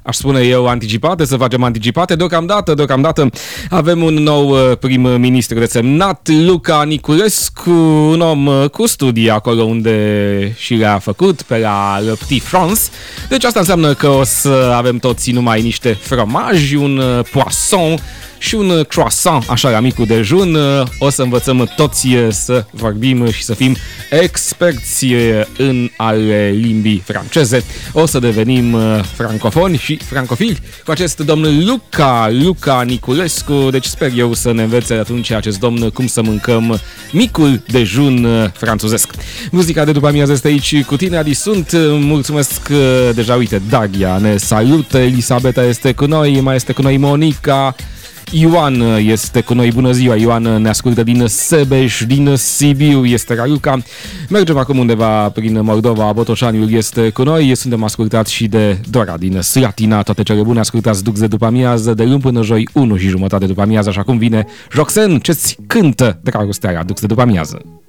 aș spune eu, anticipate, să facem anticipate. Deocamdată avem un nou prim-ministru desemnat, Luca Niculescu, un om cu studii acolo unde și le-a făcut, pe la Le Petit France. Deci asta înseamnă că o să avem toți numai niște fromaji, un poisson și un croissant, așa la micul dejun. O să învățăm toți să vorbim și să fim experți în ale limbii franceze. O să devenim francofoni și francofili cu acest domn Luca Niculescu. Deci sper eu să ne învețe atunci acest domn cum să mâncăm micul dejun franțuzesc. Muzica de după amiază este aici cu tine, Adi sunt. Mulțumesc deja, uite, Daria ne salută, Elisabeta este cu noi, mai este cu noi Monica, Ioan este cu noi, bună ziua, Ioan ne ascultă din Sebeș, din Sibiu, este Raluca. Mergem acum undeva prin Moldova, Botoșaniul este cu noi, suntem ascultați și de Dora din Slatina, toate cele bune, ascultați Dux de după amiază, de luni până joi, 1:30 după amiază, așa cum vine Joxen, ce-ți cântă Dragostea, Dux de după amiază.